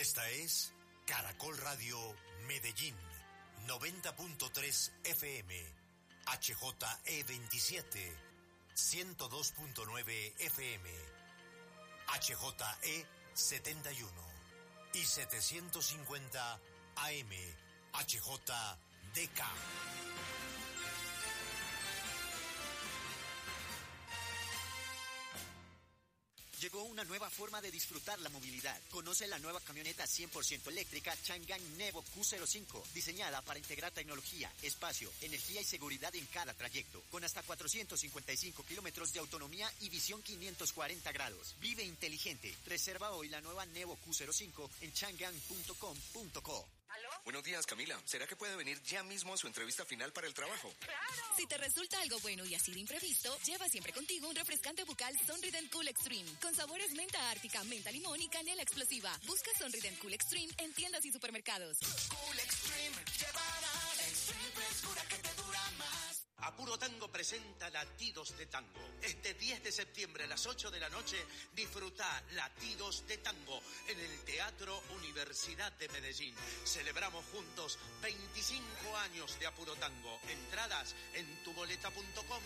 Esta es Caracol Radio Medellín, 90.3 FM, HJE27, 102.9 FM, HJE71 y 750 AM, HJDK. Llegó una nueva forma de disfrutar la movilidad. Conoce la nueva camioneta 100% eléctrica Changan Nevo Q05, diseñada para integrar tecnología, espacio, energía y seguridad en cada trayecto, con hasta 455 kilómetros de autonomía y visión 540 grados. Vive inteligente. Reserva hoy la nueva Nevo Q05 en changan.com.co. ¿Aló? Buenos días, Camila. ¿Será que puede venir ya mismo a su entrevista final para el trabajo? ¡Claro! Si te resulta algo bueno y así de imprevisto, lleva siempre contigo un refrescante bucal Sonrident Cool Extreme, con sabores menta ártica, menta limón y canela explosiva. Busca Sonrident Cool Extreme en tiendas y supermercados. Cool Extreme, llevará extreme frescura que te dura más. Apuro Tango presenta Latidos de Tango. Este 10 de septiembre a las 8 de la noche, disfruta Latidos de Tango en el Teatro Universidad de Medellín. Celebramos juntos 25 años de Apuro Tango. Entradas en tuboleta.com.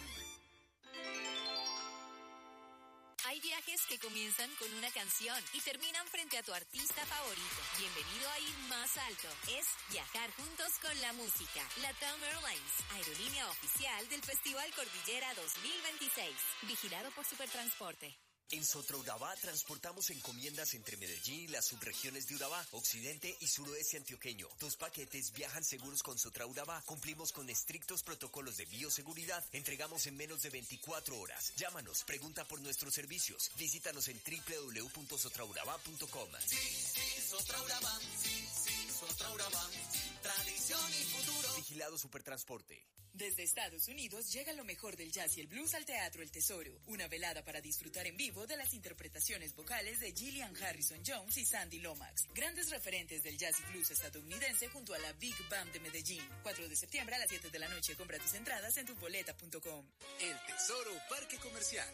Hay viajes que comienzan con una canción y terminan frente a tu artista favorito. Bienvenido a ir más alto. Es viajar juntos con la música. LATAM Airlines, aerolínea oficial del Festival Cordillera 2026. Vigilado por Supertransporte. En Sotraurabá transportamos encomiendas entre Medellín y las subregiones de Urabá, occidente y suroeste antioqueño. Tus paquetes viajan seguros con Sotraurabá. Cumplimos con estrictos protocolos de bioseguridad. Entregamos en menos de 24 horas. Llámanos, pregunta por nuestros servicios. Visítanos en www.sotraurabá.com. Sí, Sotraurabá. Sí, Sotraurabá. Tradición y futuro. Vigilado Supertransporte. Desde Estados Unidos llega lo mejor del jazz y el blues al Teatro El Tesoro. Una velada para disfrutar en vivo de las interpretaciones vocales de Gillian Harrison Jones y Sandy Lomax, grandes referentes del jazz y blues estadounidense junto a la Big Band de Medellín. 4 de septiembre a las 7 de la noche. Compra tus entradas en tuboleta.com. El Tesoro Parque Comercial.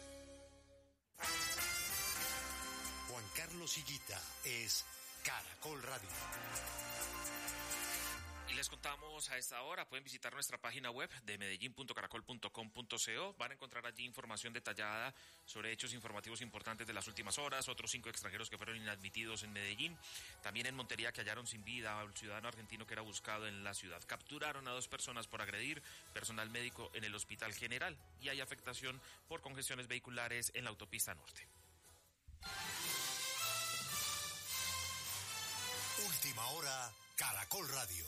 Juan Carlos Higuita es Caracol Radio. Y les contamos a esta hora, pueden visitar nuestra página web de medellin.caracol.com.co. Van a encontrar allí información detallada sobre hechos informativos importantes de las últimas horas, otros 5 extranjeros que fueron inadmitidos en Medellín. También en Montería, que hallaron sin vida a un ciudadano argentino que era buscado en la ciudad. Capturaron a 2 personas por agredir personal médico en el Hospital General. Y hay afectación por congestiones vehiculares en la autopista norte. Última hora, Caracol Radio.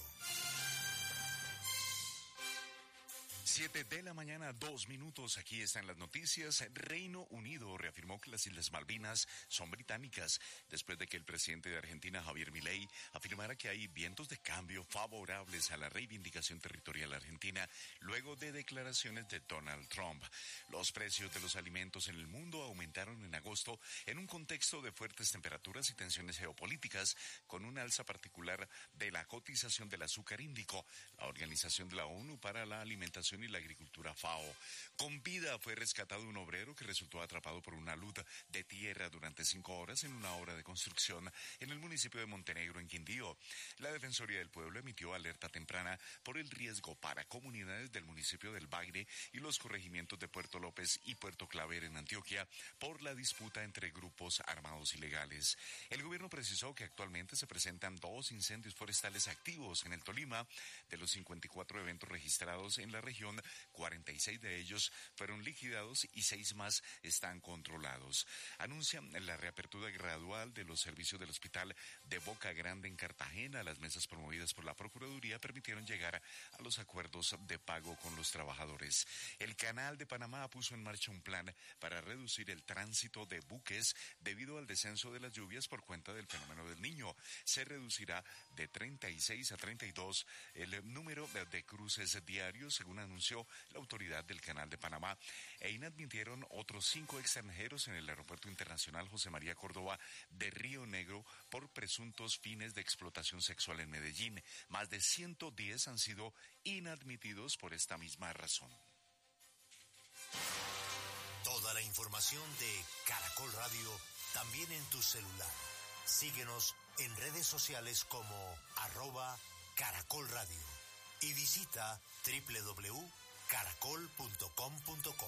7 de la mañana, 2 minutos. Aquí están las noticias. Reino Unido reafirmó que las Islas Malvinas son británicas después de que el presidente de Argentina, Javier Milei, afirmara que hay vientos de cambio favorables a la reivindicación territorial argentina luego de declaraciones de Donald Trump. Los precios de los alimentos en el mundo aumentaron en agosto en un contexto de fuertes temperaturas y tensiones geopolíticas, con una alza particular de la cotización del azúcar índico. La Organización de la ONU para la Alimentación y la Agricultura, FAO. Con vida fue rescatado un obrero que resultó atrapado por una luz de tierra durante 5 horas en una obra de construcción en el municipio de Montenegro, en Quindío. La Defensoría del Pueblo emitió alerta temprana por el riesgo para comunidades del municipio del Bagre y los corregimientos de Puerto López y Puerto Claver en Antioquia por la disputa entre grupos armados ilegales. El gobierno precisó que actualmente se presentan 2 incendios forestales activos en el Tolima. De los 54 eventos registrados en la región, 46 de ellos fueron liquidados y 6 más están controlados. Anuncian la reapertura gradual de los servicios del hospital de Boca Grande en Cartagena. Las mesas promovidas por la Procuraduría permitieron llegar a los acuerdos de pago con los trabajadores. El Canal de Panamá puso en marcha un plan para reducir el tránsito de buques debido al descenso de las lluvias por cuenta del fenómeno del Niño. Se reducirá de 36 a 32 el número de cruces diarios, según anunció la autoridad del Canal de Panamá, e inadmitieron otros 5 extranjeros en el Aeropuerto Internacional José María Córdoba de Río Negro por presuntos fines de explotación sexual en Medellín. Más de 110 han sido inadmitidos por esta misma razón. Toda la información de Caracol Radio también en tu celular. Síguenos en redes sociales como @Caracol Radio y visita www.caracol.com.co.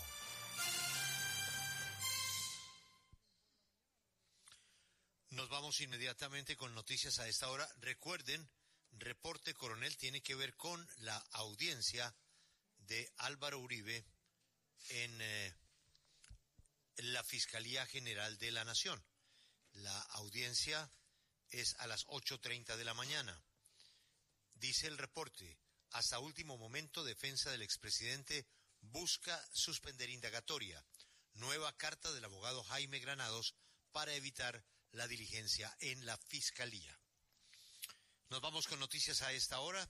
Nos vamos inmediatamente con noticias a esta hora. Recuerden, reporte coronel tiene que ver con la audiencia de Álvaro Uribe en la Fiscalía General de la Nación. La audiencia es a las 8:30 de la mañana. Dice el reporte, hasta último momento, defensa del expresidente busca suspender indagatoria. Nueva carta del abogado Jaime Granados para evitar la diligencia en la Fiscalía. Nos vamos con noticias a esta hora.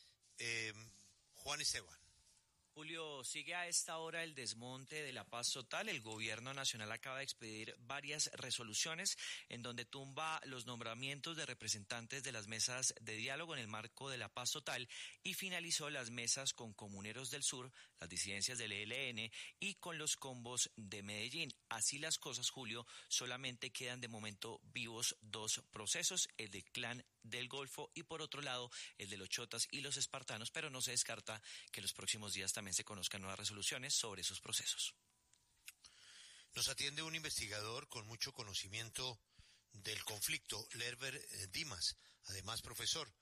Juan Esteban. Julio, sigue a esta hora el desmonte de la paz total. El gobierno nacional acaba de expedir varias resoluciones en donde tumba los nombramientos de representantes de las mesas de diálogo en el marco de la paz total y finalizó las mesas con Comuneros del Sur, las disidencias del ELN y con los combos de Medellín. Así las cosas, Julio, solamente quedan de momento vivos dos procesos, el del Clan del Golfo y por otro lado el de los Chotas y los Espartanos, pero no se descarta que los próximos días también se conozcan nuevas resoluciones sobre esos procesos. Nos atiende un investigador con mucho conocimiento del conflicto, Lerber Dimas, además profesor.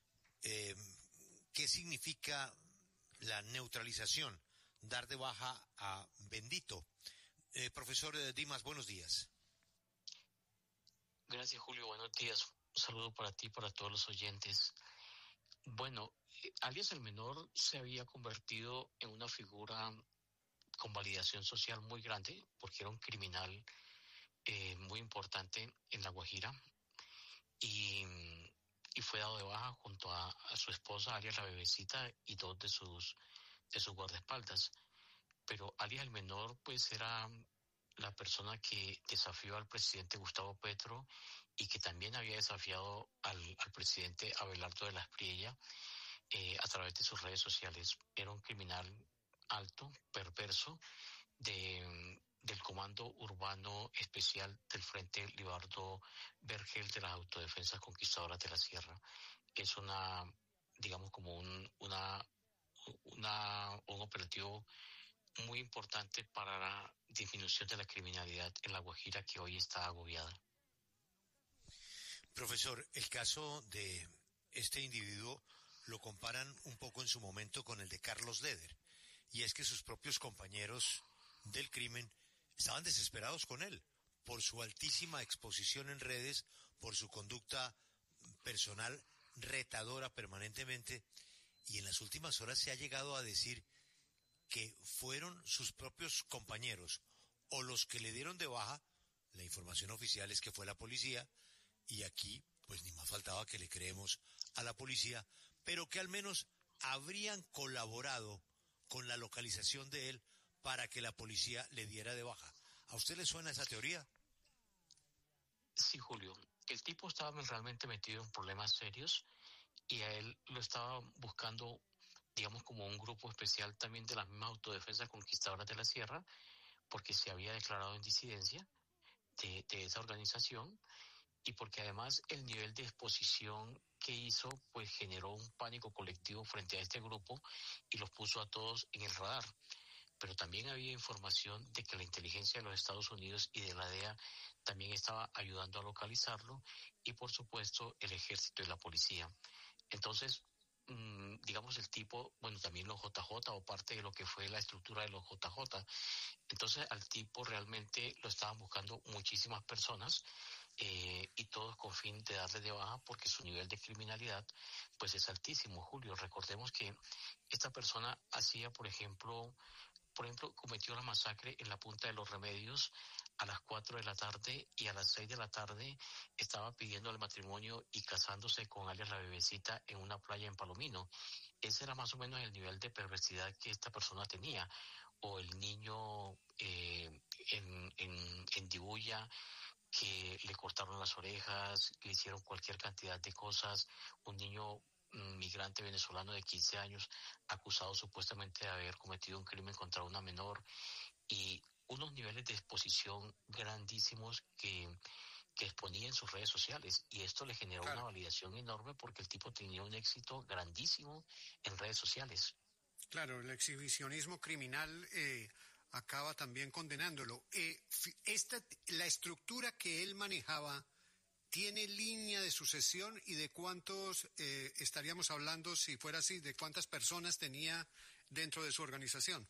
¿Qué significa la neutralización, dar de baja a Bendito? Profesor Dimas, buenos días. Gracias, Julio, buenos días. Un saludo para ti y para todos los oyentes. Bueno, alias el Menor se había convertido en una figura con validación social muy grande porque era un criminal muy importante en La Guajira y fue dado de baja junto a su esposa, alias la Bebecita, y dos de sus guardaespaldas. Pero alias el Menor pues era la persona que desafió al presidente Gustavo Petro y que también había desafiado al presidente Abelardo de la Espriella a través de sus redes sociales. Era un criminal alto, perverso, del Comando Urbano Especial del Frente Libardo Vergel de las Autodefensas Conquistadoras de la Sierra. Es digamos como un operativo muy importante para la disminución de la criminalidad en La Guajira, que hoy está agobiada. Profesor, el caso de este individuo lo comparan un poco en su momento con el de Carlos Leder, y es que sus propios compañeros del crimen estaban desesperados con él por su altísima exposición en redes, por su conducta personal retadora permanentemente, y en las últimas horas se ha llegado a decir que fueron sus propios compañeros o los que le dieron de baja. La información oficial es que fue la policía, y aquí pues ni más faltaba que le creemos a la policía, pero que al menos habrían colaborado con la localización de él para que la policía le diera de baja. ¿A usted le suena esa teoría? Sí, Julio. El tipo estaba realmente metido en problemas serios y a él lo estaba buscando, digamos, como un grupo especial también de las mismas autodefensas conquistadoras de la Sierra, porque se había declarado en disidencia de esa organización y porque además el nivel de exposición que hizo pues generó un pánico colectivo frente a este grupo y los puso a todos en el radar. Pero también había información de que la inteligencia de los Estados Unidos y de la DEA también estaba ayudando a localizarlo, y por supuesto el ejército y la policía. Entonces, digamos, el tipo, bueno, también los JJ o parte de lo que fue la estructura de los JJ. Entonces al tipo realmente lo estaban buscando muchísimas personas, y todos con fin de darle de baja porque su nivel de criminalidad pues es altísimo, Julio. Recordemos que esta persona hacía, por ejemplo, cometió la masacre en la Punta de los Remedios a las 4 de la tarde y a las 6 de la tarde estaba pidiendo el matrimonio y casándose con alias la Bebecita en una playa en Palomino. Ese era más o menos el nivel de perversidad que esta persona tenía. O el niño en Dibuya, que le cortaron las orejas, le hicieron cualquier cantidad de cosas. Un niño migrante venezolano de 15 años acusado supuestamente de haber cometido un crimen contra una menor, y unos niveles de exposición grandísimos que que exponía en sus redes sociales, y esto le generó una validación enorme porque el tipo tenía un éxito grandísimo en redes sociales. Claro, el exhibicionismo criminal acaba también condenándolo. La estructura que él manejaba tiene línea de sucesión, y de cuántos estaríamos hablando, si fuera así, de cuántas personas tenía dentro de su organización.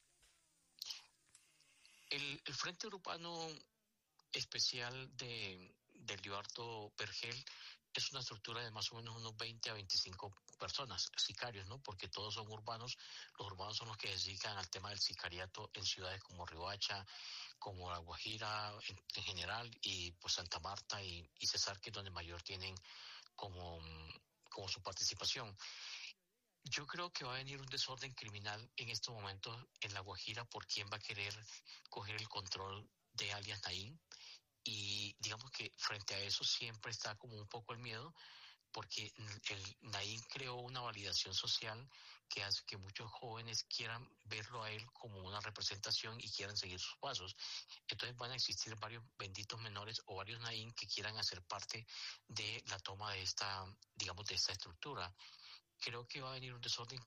El Frente Urbano Especial de Libardo Vergel es una estructura de más o menos unos 20 a 25 personas, sicarios, ¿no? Porque todos son urbanos. Los urbanos son los que se dedican al tema del sicariato en ciudades como Riohacha, como La Guajira en general, y pues Santa Marta y Cesar, que es donde mayor tienen como su participación. Yo creo que va a venir un desorden criminal en estos momentos en La Guajira por quién va a querer coger el control de alias Naín. Y digamos que frente a eso siempre está como un poco el miedo, porque el Naín creó una validación social que hace que muchos jóvenes quieran verlo a él como una representación y quieran seguir sus pasos. Entonces van a existir varios benditos menores o varios Naín que quieran hacer parte de la toma de esta, digamos, de esta estructura. Creo que va a venir un desorden.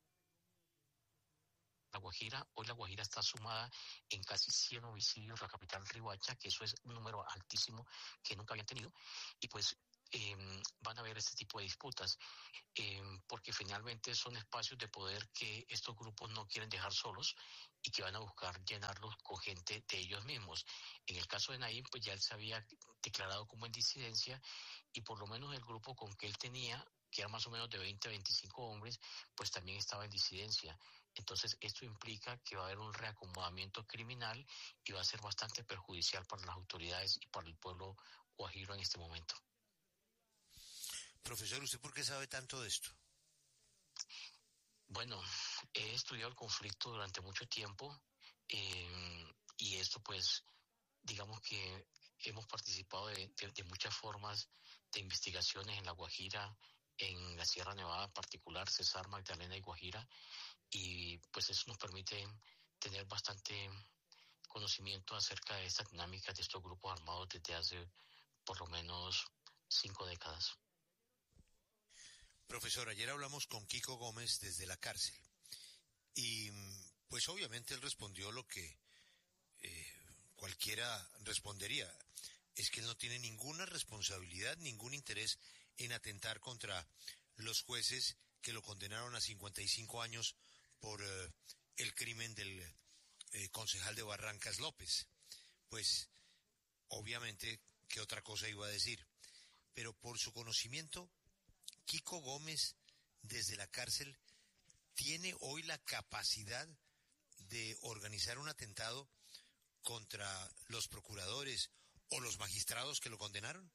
La Guajira, hoy La Guajira está sumada en casi 100 homicidios, la capital Riohacha, que eso es un número altísimo que nunca habían tenido, y pues van a haber este tipo de disputas, porque finalmente son espacios de poder que estos grupos no quieren dejar solos y que van a buscar llenarlos con gente de ellos mismos. En el caso de Naín, pues ya él se había declarado como en disidencia, y por lo menos el grupo con que él tenía, que era más o menos de 20 a 25 hombres, pues también estaba en disidencia. Entonces esto implica que va a haber un reacomodamiento criminal y va a ser bastante perjudicial para las autoridades y para el pueblo guajiro en este momento. Profesor, ¿usted por qué sabe tanto de esto? Bueno, he estudiado el conflicto durante mucho tiempo, y esto pues digamos que hemos participado de muchas formas de investigaciones en La Guajira, en la Sierra Nevada en particular, Cesar, Magdalena y Guajira, y pues eso nos permite tener bastante conocimiento acerca de estas dinámicas de estos grupos armados desde hace por lo menos 5 décadas. Profesor, ayer hablamos con Kiko Gómez desde la cárcel, y pues obviamente él respondió lo que cualquiera respondería: es que él no tiene ninguna responsabilidad, ningún interés en atentar contra los jueces que lo condenaron a 55 años por el crimen del concejal de Barrancas López. Pues obviamente, ¿qué otra cosa iba a decir? Pero por su conocimiento, Kiko Gómez desde la cárcel tiene hoy la capacidad de organizar un atentado contra los procuradores o los magistrados que lo condenaron.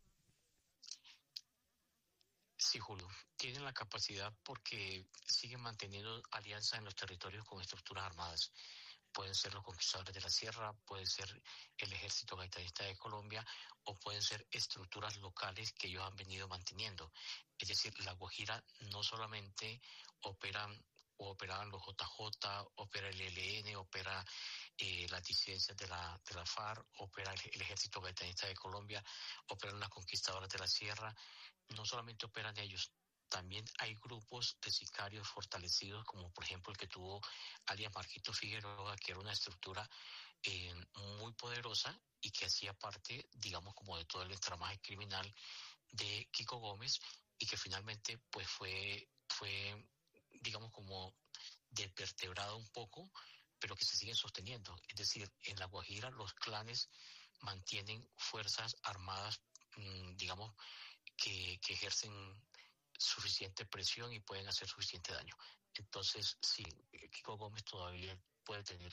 Sí, Julio, tienen la capacidad porque siguen manteniendo alianzas en los territorios con estructuras armadas. Pueden ser los conquistadores de la sierra, puede ser el ejército gaitanista de Colombia, o pueden ser estructuras locales que ellos han venido manteniendo. Es decir, La Guajira no solamente operaban los JJ, opera el ELN, opera las disidencias de la FARC, opera el ejército gaitanista de Colombia, operan las conquistadoras de la sierra. No solamente operan ellos, también hay grupos de sicarios fortalecidos, como por ejemplo el que tuvo alias Marquito Figueroa, que era una estructura muy poderosa y que hacía parte, digamos, como de todo el entramaje criminal de Kiko Gómez, y que finalmente pues fue digamos, como desvertebrado un poco, pero que se siguen sosteniendo. Es decir, en La Guajira los clanes mantienen fuerzas armadas, digamos, que ejercen suficiente presión y pueden hacer suficiente daño. Entonces, sí, Kiko Gómez todavía puede tener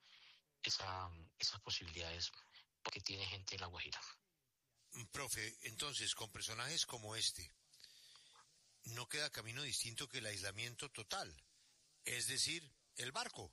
esas posibilidades porque tiene gente en La Guajira. Profe, entonces, con personajes como este, no queda camino distinto que el aislamiento total, es decir, el barco.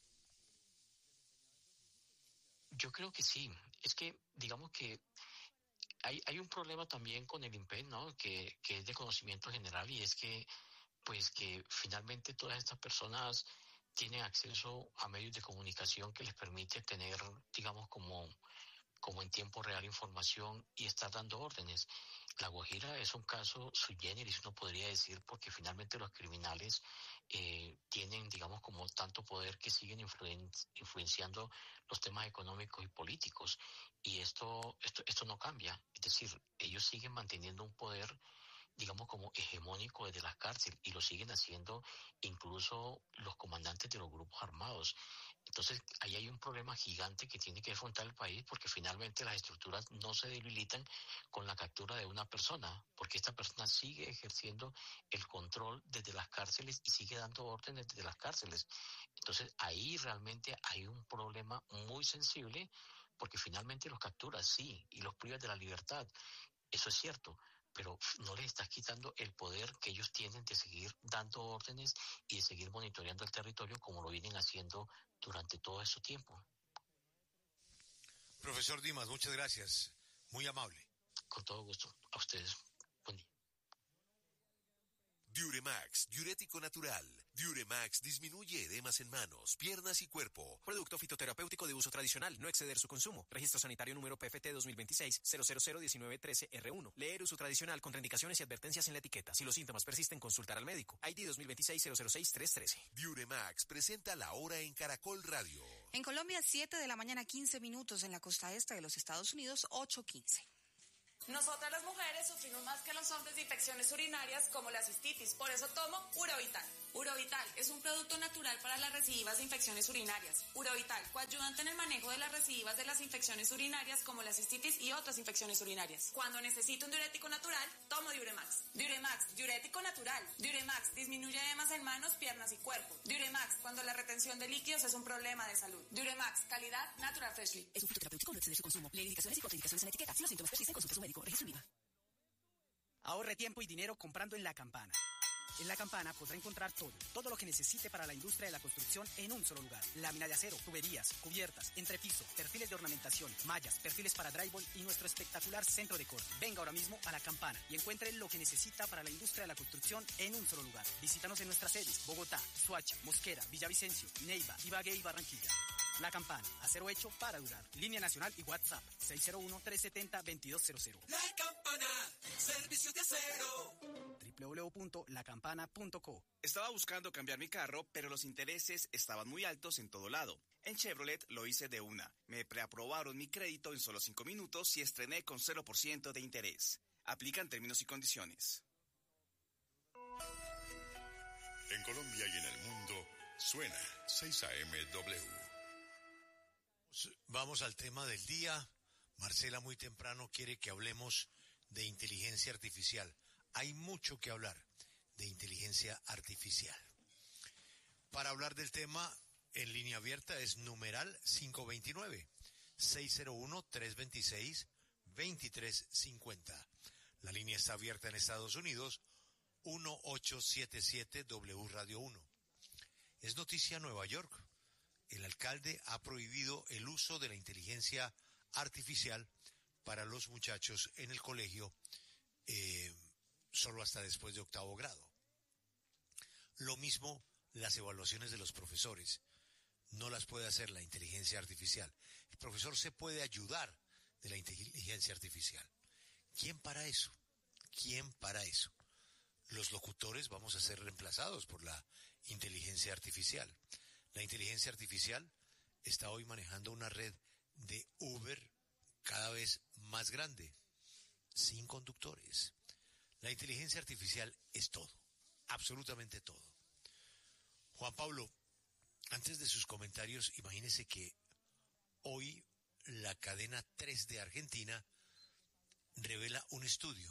Yo creo que sí. Es que, digamos que hay un problema también con el INPE, ¿no? Que es de conocimiento general, y es que, pues, que finalmente todas estas personas tienen acceso a medios de comunicación que les permite tener, digamos, como como en tiempo real información y estar dando órdenes. La Guajira es un caso sui generis, uno podría decir, porque finalmente los criminales tienen, digamos, como tanto poder que siguen influenciando los temas económicos y políticos. Y esto no cambia. Es decir, ellos siguen manteniendo un poder, digamos, como hegemónico desde las cárceles, y lo siguen haciendo incluso los comandantes de los grupos armados. Entonces, ahí hay un problema gigante que tiene que afrontar el país, porque finalmente las estructuras no se debilitan con la captura de una persona, porque esta persona sigue ejerciendo el control desde las cárceles y sigue dando órdenes desde las cárceles. Entonces, ahí realmente hay un problema muy sensible, porque finalmente los capturas, sí, y los privas de la libertad. Eso es cierto, pero no les estás quitando el poder que ellos tienen de seguir dando órdenes y de seguir monitoreando el territorio como lo vienen haciendo durante todo ese tiempo. Profesor Dimas, muchas gracias. Muy amable. Con todo gusto. A ustedes. Buen día. Diuremax, diurético natural. Diuremax disminuye edemas en manos, piernas y cuerpo. Producto fitoterapéutico de uso tradicional, no exceder su consumo. Registro sanitario número PFT 2026-0001913-R1. Leer uso tradicional, contraindicaciones y advertencias en la etiqueta. Si los síntomas persisten, consultar al médico. ID 2026-006-313. Diuremax presenta la hora en Caracol Radio. En Colombia, 7 de la mañana, 15 minutos. En la costa este de los Estados Unidos, 8:15. Nosotras las mujeres sufrimos más que los hombres de infecciones urinarias como la cistitis, por eso tomo Urovital. Urovital es un producto natural para las recidivas de infecciones urinarias. Urovital, coayudante en el manejo de las recidivas de las infecciones urinarias como la cistitis y otras infecciones urinarias. Cuando necesito un diurético natural, tomo Diuremax. Diuremax, diurético natural. Diuremax disminuye edemas en manos, piernas y cuerpo. Diuremax, cuando la retención de líquidos es un problema de salud. Diuremax, calidad Natural Freshly. Es un fitoterapéutico, no exceder su consumo. Lee indicaciones y contraindicaciones en la etiqueta. Si los síntomas persisten, consulte a su médico. Registro IVA. Ahorre tiempo y dinero comprando en La Campana. En La Campana podrá encontrar todo lo que necesite para la industria de la construcción en un solo lugar. Lámina de acero, tuberías, cubiertas, entrepiso, perfiles de ornamentación, mallas, perfiles para drywall y nuestro espectacular centro de corte. Venga ahora mismo a La Campana y encuentre lo que necesita para la industria de la construcción en un solo lugar. Visítanos en nuestras sedes: Bogotá, Soacha, Mosquera, Villavicencio, Neiva, Ibagué y Barranquilla. La Campana, acero hecho para durar. Línea nacional y WhatsApp 601-370-2200. La Campana, servicio de acero. www.lacampana.co. Estaba buscando cambiar mi carro, pero los intereses estaban muy altos en todo lado. En Chevrolet lo hice de una. Me preaprobaron mi crédito en solo 5 minutos y estrené con 0% de interés. Aplican términos y condiciones. En Colombia y en el mundo, suena 6AMW. Vamos al tema del día. Marcela muy temprano quiere que hablemos de inteligencia artificial. Hay mucho que hablar de inteligencia artificial. Para hablar del tema, en línea abierta es numeral 529-601-326-2350. La línea está abierta en Estados Unidos, 1877 W Radio 1. Es noticia Nueva York. El alcalde ha prohibido el uso de la inteligencia artificial para los muchachos en el colegio, solo hasta después de 8º grado. Lo mismo las evaluaciones de los profesores. No las puede hacer la inteligencia artificial. El profesor se puede ayudar de la inteligencia artificial. ¿Quién para eso? ¿Quién para eso? Los locutores vamos a ser reemplazados por la inteligencia artificial. La inteligencia artificial está hoy manejando una red de Uber cada vez más grande, sin conductores. La inteligencia artificial es todo, absolutamente todo. Juan Pablo, antes de sus comentarios, imagínese que hoy la cadena 3 de Argentina revela un estudio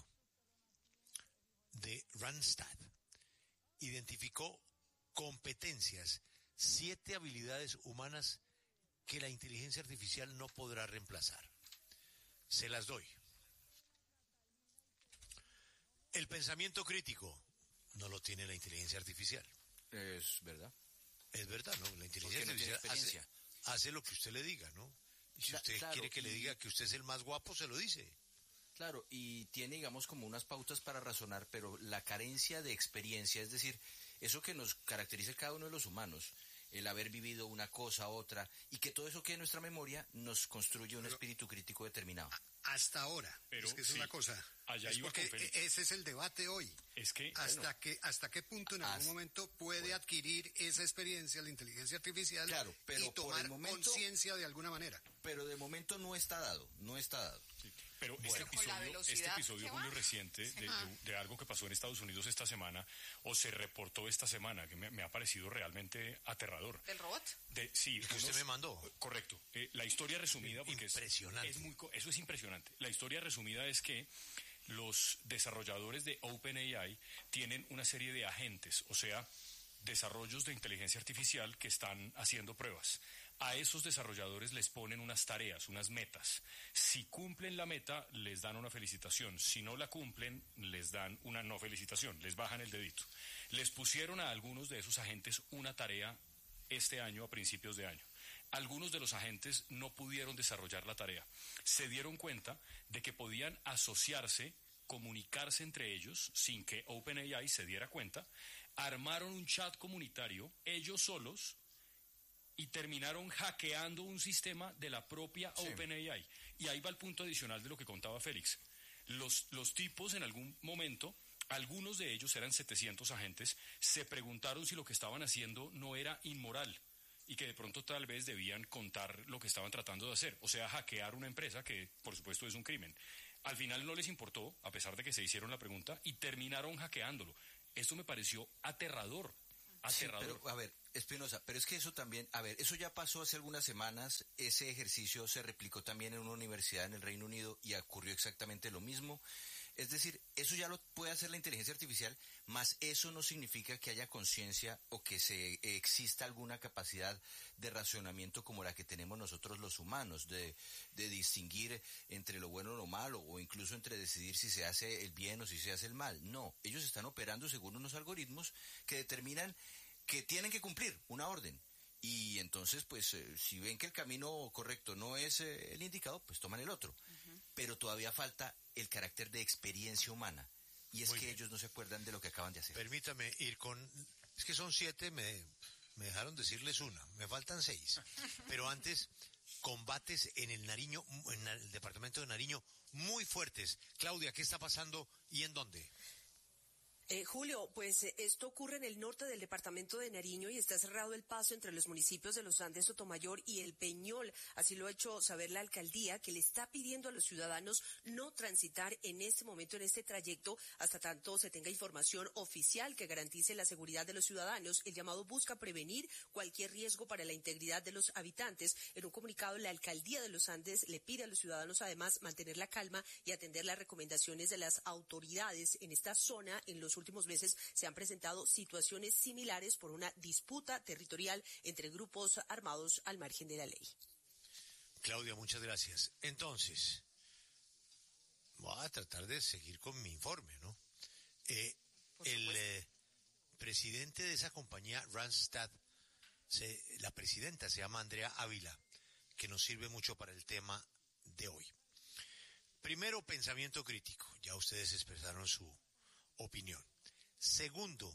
de Randstad. Identificó competencias, 7 habilidades humanas que la inteligencia artificial no podrá reemplazar. Se las doy. El pensamiento crítico no lo tiene la inteligencia artificial. Es verdad. Es verdad, ¿no? La inteligencia artificial hace lo que usted le diga, ¿no? Y si usted quiere que le diga que usted es el más guapo, se lo dice. Claro, y tiene, digamos, como unas pautas para razonar, pero la carencia de experiencia, es decir, eso que nos caracteriza a cada uno de los humanos, el haber vivido una cosa, otra, y que todo eso quede en nuestra memoria nos construye un espíritu crítico determinado. Hasta ahora, pero es que es sí, una cosa, allá es iba porque con Félix. ese es el debate hoy. Es que hasta qué punto en algún momento puede adquirir esa experiencia la inteligencia artificial, claro, pero y tomar conciencia de alguna manera. Pero de momento no está dado. Sí. Pero este episodio, Julio, reciente de algo que pasó en Estados Unidos esta semana, o se reportó esta semana, que me ha parecido realmente aterrador. ¿Del robot? Sí. Que usted me mandó. Correcto. La historia resumida, porque impresionante. Eso es impresionante. La historia resumida es que los desarrolladores de OpenAI tienen una serie de agentes, o sea, desarrollos de inteligencia artificial que están haciendo pruebas. A esos desarrolladores les ponen unas tareas, unas metas. Si cumplen la meta, les dan una felicitación. Si no la cumplen, les dan una no felicitación, les bajan el dedito. Les pusieron a algunos de esos agentes una tarea este año, a principios de año. Algunos de los agentes no pudieron desarrollar la tarea. Se dieron cuenta de que podían asociarse, comunicarse entre ellos, sin que OpenAI se diera cuenta. Armaron un chat comunitario, ellos solos, y terminaron hackeando un sistema de la propia OpenAI. Y ahí va el punto adicional de lo que contaba Félix. Los tipos en algún momento, algunos de ellos eran 700 agentes, se preguntaron si lo que estaban haciendo no era inmoral y que de pronto tal vez debían contar lo que estaban tratando de hacer, o sea, hackear una empresa que por supuesto es un crimen. Al final no les importó, a pesar de que se hicieron la pregunta, y terminaron hackeándolo. Esto me pareció aterrador. Sí, pero, a ver, Espinosa, pero es que eso también, eso ya pasó hace algunas semanas, ese ejercicio se replicó también en una universidad en el Reino Unido y ocurrió exactamente lo mismo. Es decir, eso ya lo puede hacer la inteligencia artificial, mas eso no significa que haya conciencia o que exista alguna capacidad de razonamiento como la que tenemos nosotros los humanos, de distinguir entre lo bueno y lo malo, o incluso entre decidir si se hace el bien o si se hace el mal. No, ellos están operando según unos algoritmos que determinan que tienen que cumplir una orden. Y entonces, pues, si ven que el camino correcto no es el indicado, pues toman el otro. Pero todavía falta el carácter de experiencia humana. Y es que ellos no se acuerdan de lo que acaban de hacer. Permítame ir con... Es que son 7, me dejaron decirles una. Me faltan 6. Pero antes, combates en el Nariño, en el departamento de Nariño, muy fuertes. Claudia, ¿qué está pasando y en dónde? Julio, pues esto ocurre en el norte del departamento de Nariño y está cerrado el paso entre los municipios de Los Andes, Sotomayor y El Peñol. Así lo ha hecho saber la alcaldía, que le está pidiendo a los ciudadanos no transitar en este momento, en este trayecto, hasta tanto se tenga información oficial que garantice la seguridad de los ciudadanos. El llamado busca prevenir cualquier riesgo para la integridad de los habitantes. En un comunicado, la alcaldía de Los Andes le pide a los ciudadanos además mantener la calma y atender las recomendaciones de las autoridades. En esta zona, en los últimos meses se han presentado situaciones similares por una disputa territorial entre grupos armados al margen de la ley. Claudia, muchas gracias. Entonces, voy a tratar de seguir con mi informe, ¿no? El presidente de esa compañía, Randstad, la presidenta se llama Andrea Ávila, que nos sirve mucho para el tema de hoy. Primero, pensamiento crítico. Ya ustedes expresaron su opinión. Segundo,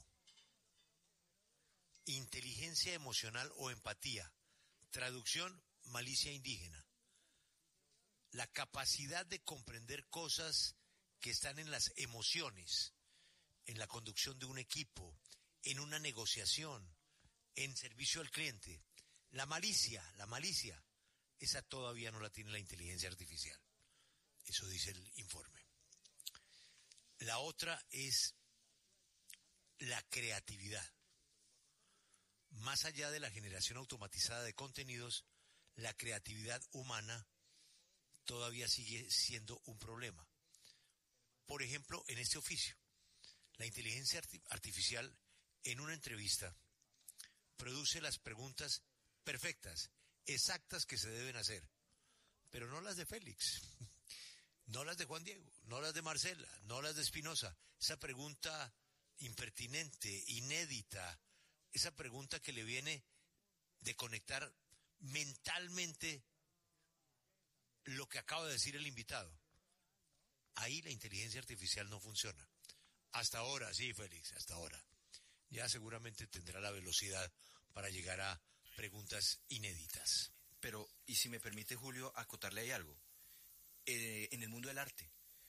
inteligencia emocional o empatía. Traducción, malicia indígena. La capacidad de comprender cosas que están en las emociones, en la conducción de un equipo, en una negociación, en servicio al cliente. La malicia, esa todavía no la tiene la inteligencia artificial. Eso dice el informe. La otra es la creatividad. Más allá de la generación automatizada de contenidos, la creatividad humana todavía sigue siendo un problema. Por ejemplo, en este oficio, la inteligencia artificial en una entrevista produce las preguntas perfectas, exactas que se deben hacer, pero no las de Félix. No las de Juan Diego, no las de Marcela, no las de Espinosa. Esa pregunta impertinente, inédita, esa pregunta que le viene de conectar mentalmente lo que acaba de decir el invitado. Ahí la inteligencia artificial no funciona. Hasta ahora, sí, Félix, hasta ahora. Ya seguramente tendrá la velocidad para llegar a preguntas inéditas. Pero, y si me permite, Julio, acotarle ahí algo. En el mundo del arte,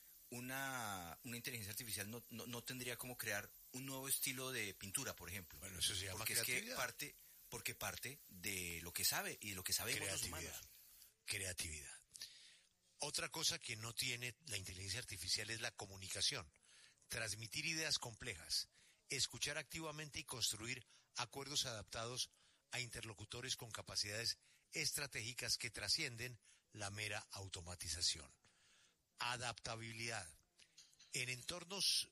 una inteligencia artificial no tendría como crear un nuevo estilo de pintura, por ejemplo. Bueno, eso se llama porque creatividad. Es que parte de lo que sabe y de lo que sabemos los humanos. Creatividad. Otra cosa que no tiene la inteligencia artificial es la comunicación. Transmitir ideas complejas, escuchar activamente y construir acuerdos adaptados a interlocutores con capacidades estratégicas que trascienden la mera automatización. Adaptabilidad. En entornos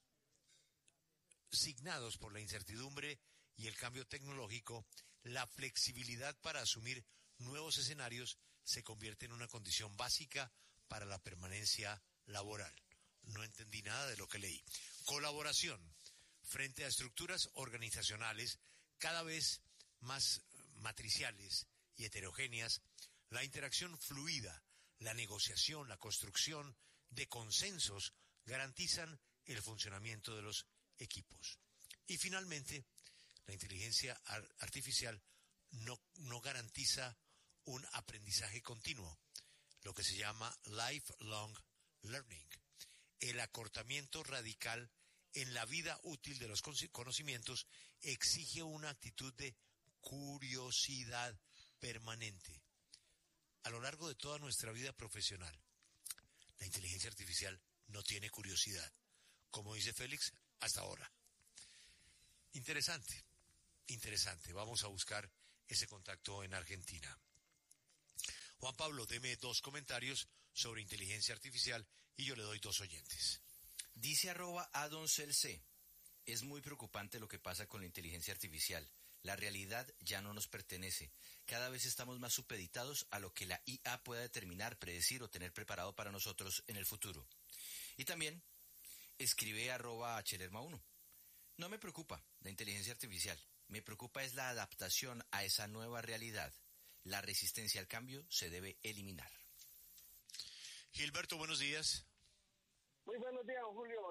signados por la incertidumbre y el cambio tecnológico, la flexibilidad para asumir nuevos escenarios se convierte en una condición básica para la permanencia laboral. No entendí nada de lo que leí. Colaboración. Frente a estructuras organizacionales cada vez más matriciales y heterogéneas, la interacción fluida, la negociación, la construcción de consensos garantizan el funcionamiento de los equipos. Y finalmente, la inteligencia artificial no garantiza un aprendizaje continuo, lo que se llama lifelong learning, el acortamiento radical en la vida útil de los conocimientos exige una actitud de curiosidad permanente. A lo largo de toda nuestra vida profesional, la inteligencia artificial no tiene curiosidad, como dice Félix, hasta ahora. Interesante. Vamos a buscar ese contacto en Argentina. Juan Pablo, deme 2 comentarios sobre inteligencia artificial y yo le doy 2 oyentes. Dice @adoncelc. Es muy preocupante lo que pasa con la inteligencia artificial. La realidad ya no nos pertenece. Cada vez estamos más supeditados a lo que la IA pueda determinar, predecir o tener preparado para nosotros en el futuro. Y también escribe @chelerma1. No me preocupa la inteligencia artificial. Me preocupa es la adaptación a esa nueva realidad. La resistencia al cambio se debe eliminar. Gilberto, buenos días. Muy buenos días, Julio.